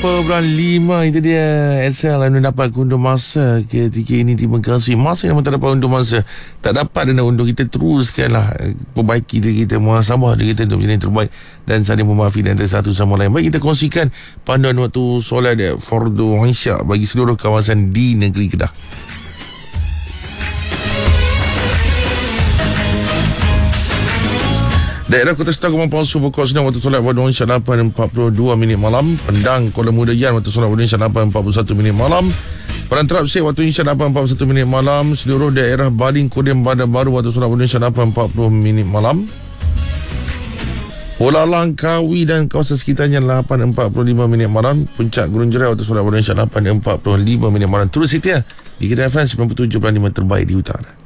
7.5 itu dia. SL anda dapat undur masa ketika ini. Terima kasih. Masa yang tak dapat undur masa, tak dapat anda undur, kita teruskanlah perbaiki diri kita, muhasabah diri kita untuk menjadi yang terbaik dan saling memaafkan antara satu sama lain. Baik, kita kongsikan panduan waktu solat fardu isyak bagi seluruh kawasan di negeri Kedah. Daerah Kota Setangkuman Palsu pukul 9 waktu solat fardu isyak 8.42 minit malam. Pendang Kuala Muda Yan waktu solat fardu isyak 8.41 minit malam. Padang Terap Sek waktu isyak 8.41 minit malam. Seluruh daerah Baling Kodim Bandar Baru waktu solat fardu isyak 8.40 minit malam. Pulau Langkawi dan kawasan sekitarnya 8.45 minit malam. Puncak Gurun Jerai waktu solat fardu isyak 8.45 minit malam. Terus setia di Kedah FM 97.5 terbaik di utara.